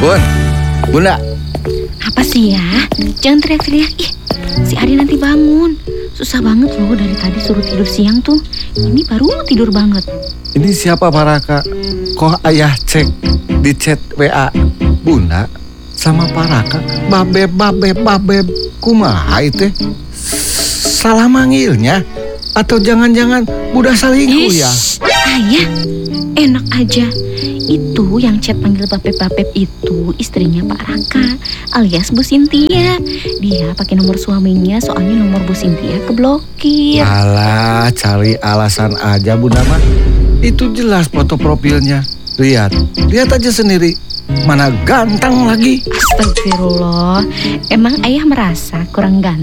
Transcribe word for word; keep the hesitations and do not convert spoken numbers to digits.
Bun, Bunda. Apa sih ya? Jangan teriak-teriak. Ih, si Adi nanti bangun. Susah banget loh dari tadi suruh tidur siang tuh. Ini baru tidur banget. Ini siapa Pak Raka? Kok ayah cek di chat W A Bunda sama Pak Raka? Babeb, babeb, babeb. Kumaha itu? Salah manggilnya? Atau jangan-jangan Bunda selingkuh ya? Ayah, enak aja. Itu yang chat panggil babeb-babeb itu istrinya Pak Raka alias Bu Sintia. Dia pakai nomor suaminya soalnya nomor Bu Sintia keblokir. Alah, cari alasan aja Bunda mah. Itu jelas foto profilnya. Lihat, lihat aja sendiri. Mana ganteng lagi. Astagfirullah. Emang ayah merasa kurang ganteng